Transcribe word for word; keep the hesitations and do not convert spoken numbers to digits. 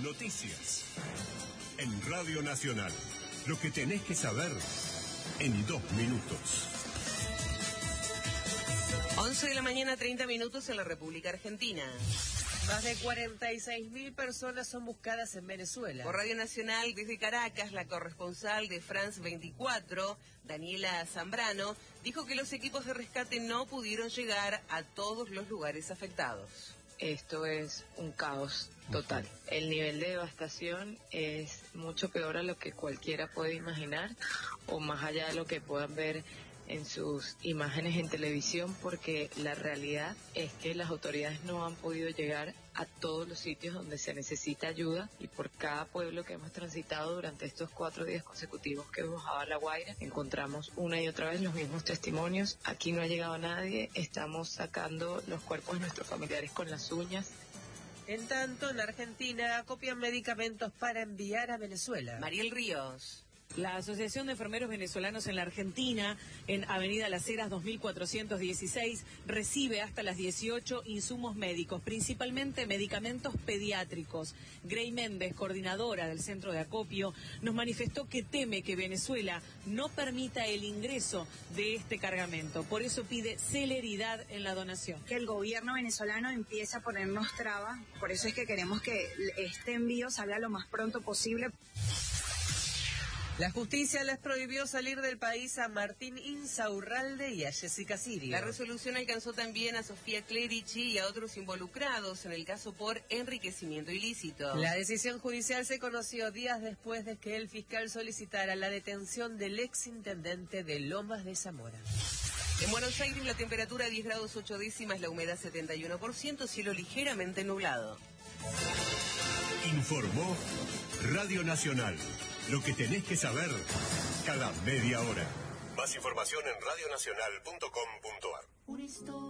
noticias. En Radio Nacional, lo que tenés que saber en dos minutos. once de la mañana, treinta minutos en la República Argentina. Más de cuarenta y seis mil personas son buscadas en Venezuela. Por Radio Nacional, desde Caracas, la corresponsal de France veinticuatro, Daniela Zambrano, dijo que los equipos de rescate no pudieron llegar a todos los lugares afectados. Esto es un caos total. El nivel de devastación es mucho peor a lo que cualquiera puede imaginar o más allá de lo que puedan ver en sus imágenes en televisión, porque la realidad es que las autoridades no han podido llegar a todos los sitios donde se necesita ayuda, y por cada pueblo que hemos transitado durante estos cuatro días consecutivos que hemos bajado a La Guaira, encontramos una y otra vez los mismos testimonios. Aquí no ha llegado nadie, estamos sacando los cuerpos de nuestros familiares con las uñas. En tanto, en Argentina acopian medicamentos para enviar a Venezuela. Mariel Ríos. La Asociación de Enfermeros Venezolanos en la Argentina, en Avenida Las Heras dos mil cuatrocientos dieciséis, recibe hasta las dieciocho insumos médicos, principalmente medicamentos pediátricos. Grey Méndez, coordinadora del centro de acopio, nos manifestó que teme que Venezuela no permita el ingreso de este cargamento. Por eso pide celeridad en la donación. Que el gobierno venezolano empiece a ponernos trabas, por eso es que queremos que este envío salga lo más pronto posible. La justicia les prohibió salir del país a Martín Insaurralde y a Jessica Sirio. La resolución alcanzó también a Sofía Clerici y a otros involucrados en el caso por enriquecimiento ilícito. La decisión judicial se conoció días después de que el fiscal solicitara la detención del exintendente de Lomas de Zamora. En Buenos Aires la temperatura diez grados ocho décimas, la humedad setenta y uno por ciento, cielo ligeramente nublado. Informó Radio Nacional. Lo que tenés que saber cada media hora. Más información en radionacional punto com punto ar.